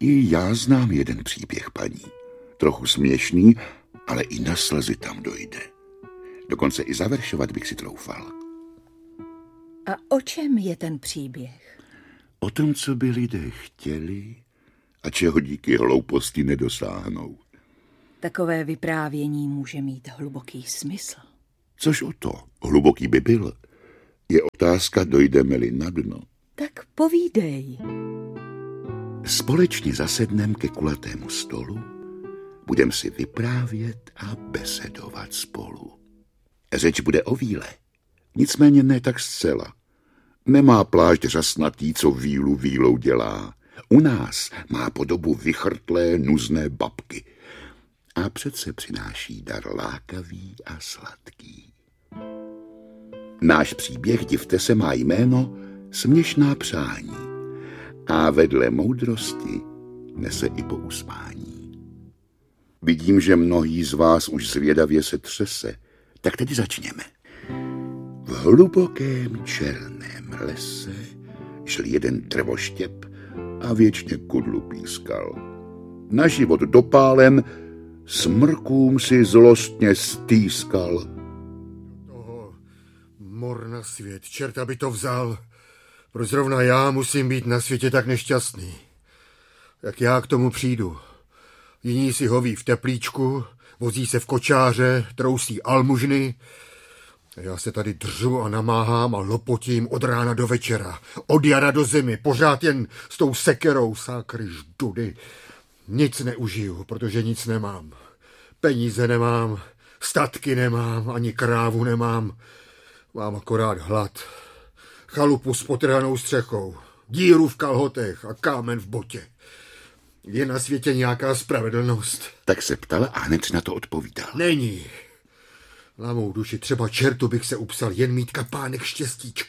I já znám jeden příběh, paní. Trochu směšný, ale i na slzy tam dojde. Dokonce i zaveršovat bych si troufal. A o čem je ten příběh? O tom, co by lidé chtěli a čeho díky hlouposti nedosáhnou. Takové vyprávění může mít hluboký smysl. Což o to, hluboký by byl. Je otázka, dojdeme-li na dno. Tak povídej. Společně zasednem ke kulatému stolu, budem si vyprávět a besedovat spolu. Řeč bude o víle, nicméně ne tak zcela. Nemá plášť řasnatý, co vílu vílou dělá. U nás má podobu vychrtlé, nuzné babky. A přece přináší dar lákavý a sladký. Náš příběh, divte se, má jméno Směšná přání a vedle moudrosti nese i pousmání. Vidím, že mnohý z vás už zvědavě se třese, tak tedy začněme. V hlubokém černém lese šel jeden drvoštěp a věčně kudlu pískal. Na život dopálen smrkům si zlostně stýskal. Toho mor na svět, čert aby to vzal. Proč zrovna já musím být na světě tak nešťastný? Jak já k tomu přijdu? Jiní si hoví v teplíčku, vozí se v kočáře, trousí almužny. A já se tady držu a namáhám a lopotím od rána do večera. Od jara do zimy, pořád jen s tou sekerou, sákry ždudy. Nic neužiju, protože nic nemám. Peníze nemám, statky nemám, ani krávu nemám. Mám akorát hlad. Chalupu s potrhanou střechou, díru v kalhotech a kámen v botě. Je na světě nějaká spravedlnost? Tak se ptala a hned na to odpovídal. Není. Na mou duši třeba čertu bych se upsal jen mít kapánek štěstíčka.